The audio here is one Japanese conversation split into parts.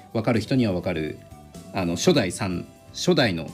分かる人には分かる初代の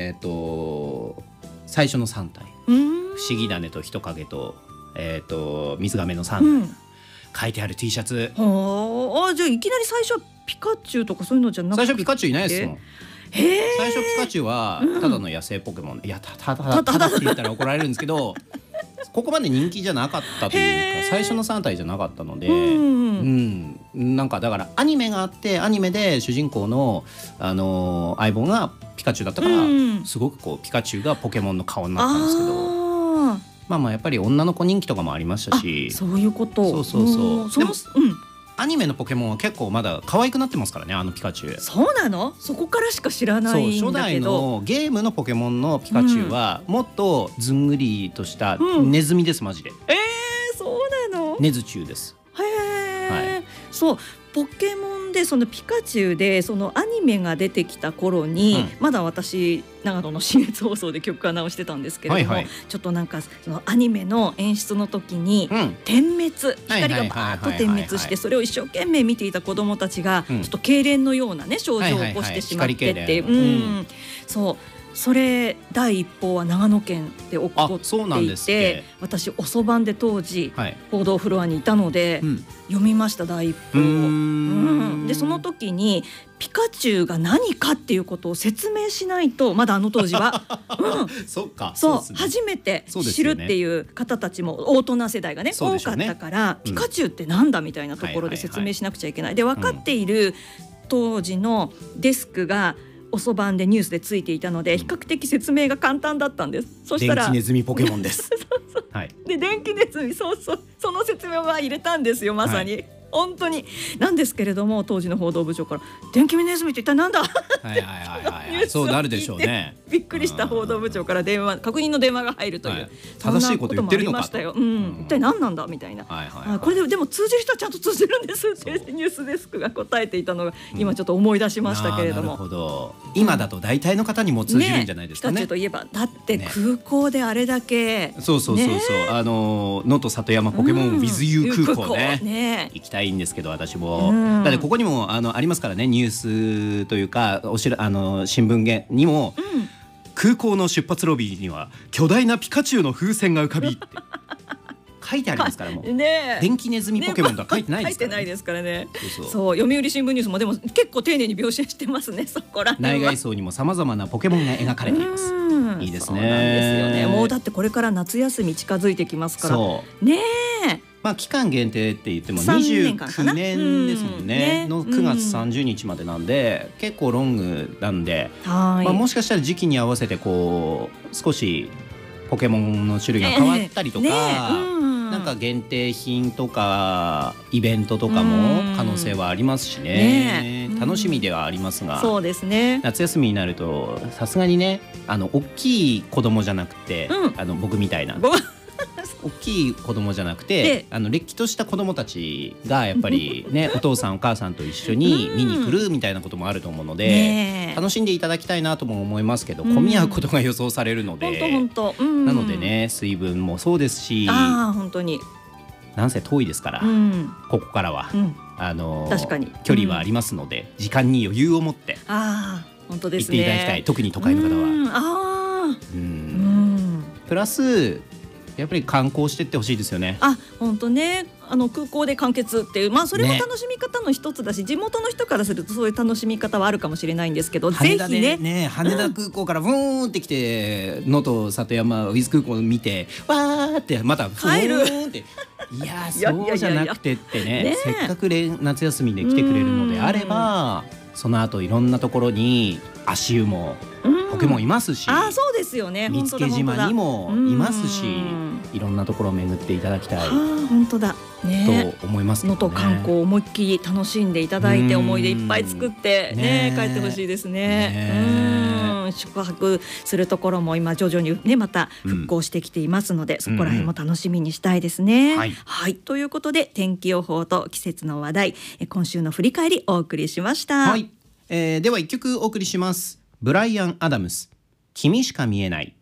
最初の3体、不思議種と人影と、水亀の3体、書いてある T シャツ。 じゃあいきなり最初ピカチュウとかそういうのじゃなくて、 最初ピカチュウいないですもん。最初ピカチュウはただの野生ポケモン、いやただって言ったら怒られるんですけどここまで人気じゃなかったというか、最初の3体じゃなかったので、なんかだからアニメがあって、アニメで主人公の、相棒がピカチュウだったから、すごくこうピカチュウがポケモンの顔になったんですけど、まあやっぱり女の子人気とかもありましたし。 そういうこと。 そうでも、アニメのポケモンは結構まだ可愛くなってますからね、ピカチュウ。 そうなの？そこからしか知らないんだけど。 初代のゲームのポケモンのピカチュウは、もっとずんぐりとしたネズミです、マジで。 そうなの？ ネズチュウです。 そう、ポケモンでそのピカチュウでそのアニメが出てきた頃に、まだ私長野の信越放送で局アナをしてたんですけれども、ちょっとなんかそのアニメの演出の時に、点滅、光がバーッと点滅して、それを一生懸命見ていた子どもたちが、ちょっと痙攣のようなね症状を起こしてしまってって、そう。それ第一報は長野県で起こっていて、私遅番で当時報道フロアにいたので、読みました第一報を。でその時にピカチュウが何かっていうことを説明しないと、まだ当時はそう初めて知るっていう方たちも大人世代がね多かったから、ピカチュウってなんだみたいなところで説明しなくちゃいけない。で分かっている当時のデスクが遅番でニュースでついていたので、比較的説明が簡単だったんです。そしたら電気ネズミポケモンです。 で電気ネズミ、その説明は入れたんですよ、まさに。本当になんですけれども、当時の報道部長から電気ネズミって一体なんだそうなるでしょうね。 びっくりした報道部長から確認の電話が入るという、 正しいこと言ってるのかと、 一体何なんだみたいな。これでも通じる人はちゃんと通じるんですってニュースデスクが答えていたのが今ちょっと思い出しましたけれども。 なるほど。今だと大体の方にも通じるんじゃないですかね。 ピカチュウといえばだって空港であれだけ、 そう能登里山ポケモン with you 空港ね、行きたいんですけど、私もだってここにもありますからね、ニュースというか新聞にも、空港の出発ロビーには巨大なピカチュウの風船が浮かびって書いてありますから、もう電気ネズミポケモンとは書いてないですからね。書いてないですからね。そう、読売新聞ニュースもでも結構丁寧に描写してますね、そこら辺は。内外装にもさまざまなポケモンが描かれています。いいですね。 そうなんですよね。もうだってこれから夏休み近づいてきますからね。 期間限定って言っても29年ですもんね、の9月30日までなんで、結構ロングなんで、もしかしたら時期に合わせてこう少しポケモンの種類が変わったりとか、なんか限定品とかイベントとかも可能性はありますしね、楽しみではありますが、 そうですね、 夏休みになるとさすがにね、大きい子供じゃなくて、僕みたいな大きい子供じゃなくて、れっきとした子供たちがやっぱりねお父さんお母さんと一緒に見に来るみたいなこともあると思うので、楽しんでいただきたいなとも思いますけど、混み合うことが予想されるので、なのでね、水分もそうですし、 本当になんせ遠いですから、ここからは確かに距離はありますので、時間に余裕を持って行っていただきたい。特に都会の方は。プラスやっぱり観光してってほしいですよね。 本当ね、空港で完結っていう、それも楽しみ方の一つだし、地元の人からするとそういう楽しみ方はあるかもしれないんですけど、ぜひね、 羽田空港からブーンって来て能登里山ウィズ空港を見てわーってまたブーンっていやそうじゃなくてってね、せっかく夏休みで来てくれるのであれば、その後いろんなところに足湯もポケモンいますし、 そうですよね、 見附島にもいますし、いろんなところを巡っていただきたい本当だねと思いますけどね。 能登観光を思いっきり楽しんでいただいて、思い出いっぱい作ってね帰ってほしいですね。宿泊するところも今徐々にねまた復興してきていますので、そこら辺も楽しみにしたいですね。ということで、天気予報と季節の話題、今週の振り返りお送りしました。 では一曲お送りします。ブライアン・アダムス、君しか見えない。